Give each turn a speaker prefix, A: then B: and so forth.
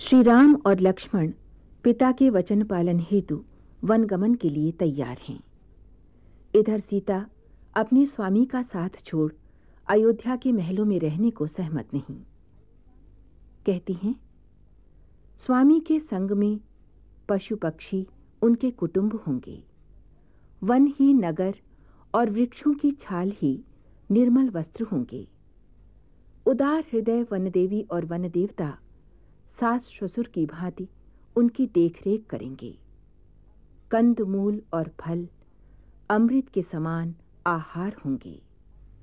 A: श्री राम और लक्ष्मण पिता के वचन पालन हेतु वनगमन के लिए तैयार हैं। इधर सीता अपने स्वामी का साथ छोड़ अयोध्या के महलों में रहने को सहमत नहीं। कहती हैं, स्वामी के संग में पशु पक्षी उनके कुटुंब होंगे, वन ही नगर और वृक्षों की छाल ही निर्मल वस्त्र होंगे। उदार हृदय वनदेवी और वनदेवता सास ससुर की भांति उनकी देखरेख करेंगे। कंद मूल और फल अमृत के समान आहार होंगे।